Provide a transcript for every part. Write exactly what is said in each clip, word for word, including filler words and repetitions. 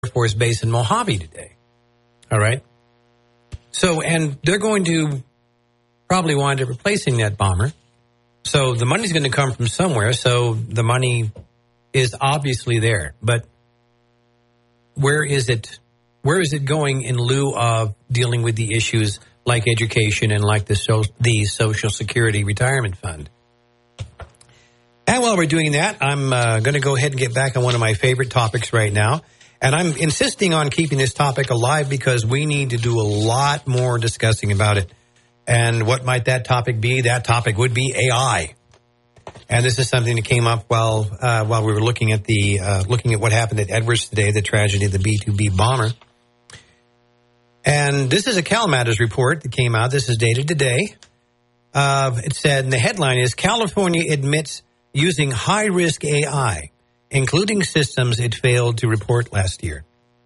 Force Base in Mojave today. All right. So, and they're going to probably wind up replacing that bomber. So the money's going to come from somewhere. So the money is obviously there. But where is it? Where is it going in lieu of dealing with the issues like education and like the, so, the Social Security Retirement Fund? And while we're doing that, I'm uh, going to go ahead and get back on one of my favorite topics right now. And I'm insisting on keeping this topic alive because we need to do a lot more discussing about it. And what might that topic be? That topic would be A I. And this is something that came up while uh, while we were looking at the uh, looking at what happened at Edwards today, the tragedy of the B two B bomber. And this is a Cal Matters report that came out. This is dated today. Uh, it said, and the headline is, California admits using high-risk A I, including systems it failed to report last year.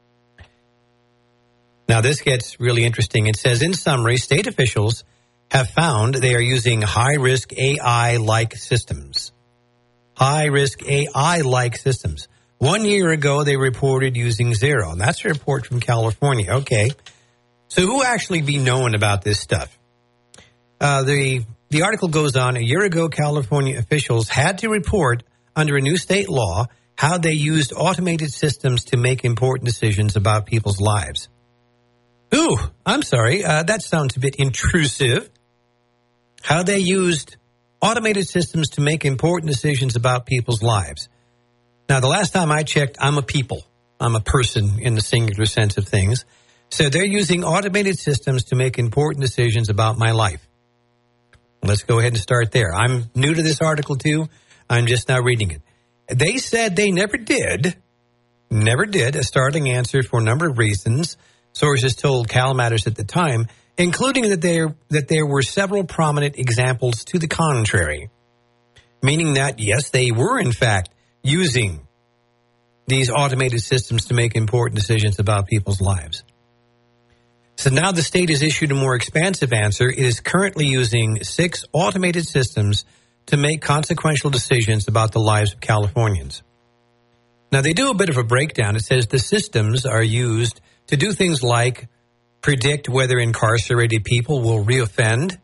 Now, this gets really interesting. It says, in summary, state officials have found they are using high-risk A I-like systems. High-risk A I-like systems. One year ago, they reported using zero. And that's a report from California. Okay. So who actually be knowing about this stuff? Uh, the the article goes on. A year ago, California officials had to report under a new state law how they used automated systems to make important decisions about people's lives. Ooh, I'm sorry. Uh, that sounds a bit intrusive. How they used automated systems to make important decisions about people's lives. Now, the last time I checked, I'm a people. I'm a person in the singular sense of things. So they're using automated systems to make important decisions about my life. Let's go ahead and start there. I'm new to this article, too. I'm just now reading it. They said they never did, never did a startling answer for a number of reasons, sources told Cal Matters at the time, including that there, that there were several prominent examples to the contrary, meaning that, yes, they were, in fact, using these automated systems to make important decisions about people's lives. So now the state has issued a more expansive answer. It is currently using six automated systems to make consequential decisions about the lives of Californians. Now, they do a bit of a breakdown. It says the systems are used to do things like predict whether incarcerated people will reoffend.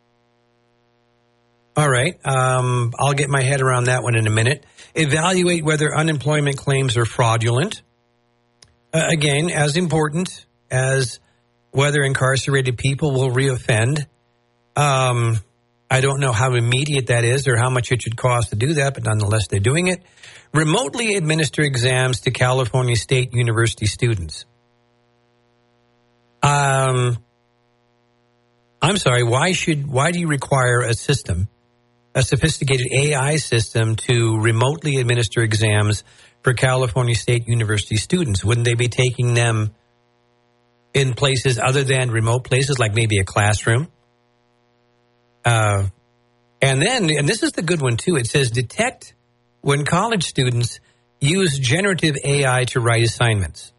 All right, um, I'll get my head around that one in a minute. Evaluate whether unemployment claims are fraudulent. Uh, again, as important as whether incarcerated people will reoffend. Um, I don't know how immediate that is or how much it should cost to do that, but nonetheless, they're doing it. Remotely administer exams to California State University students. Um, I'm sorry, why should, why do you require a system, a sophisticated A I system to remotely administer exams for California State University students? Wouldn't they be taking them in places other than remote places, like maybe a classroom? Uh, and then, and this is the good one too, it says detect when college students use generative A I to write assignments.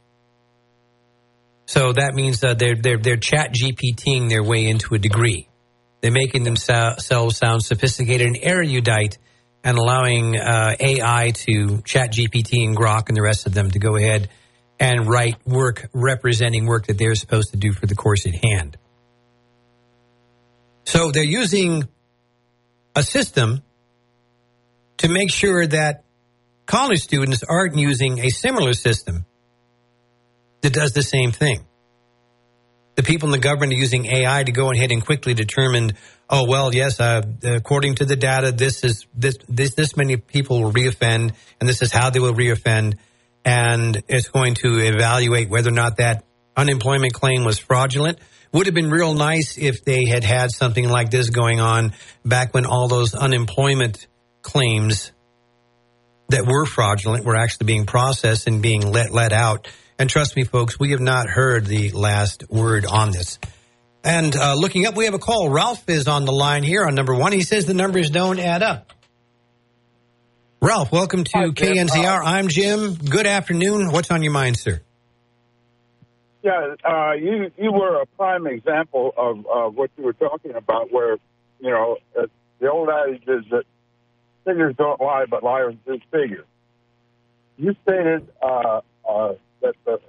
So that means uh, they're, they're, they're chat GPTing their way into a degree. They're making themselves sound sophisticated and erudite and allowing uh, A I to chat G P T and Grok and the rest of them to go ahead and write work representing work that they're supposed to do for the course at hand. So they're using a system to make sure that college students aren't using a similar system that does the same thing. The people in the government are using A I to go ahead and quickly determine, oh, well, yes, uh, according to the data, this is this, this, this many people will reoffend, and this is how they will reoffend. And it's going to evaluate whether or not that unemployment claim was fraudulent. Would have been real nice if they had had something like this going on back when all those unemployment claims that were fraudulent were actually being processed and being let let out. And trust me, folks, we have not heard the last word on this. And uh, looking up, we have a call. Ralph is on the line here on number one. He says the numbers don't add up. Ralph, welcome to Hi, K N Z R. Uh, I'm Jim. Good afternoon. What's on your mind, sir? Yeah, uh, you you were a prime example of uh, what you were talking about, where, you know, uh, the old adage is that figures don't lie, but liars do figure. You stated uh, uh, that the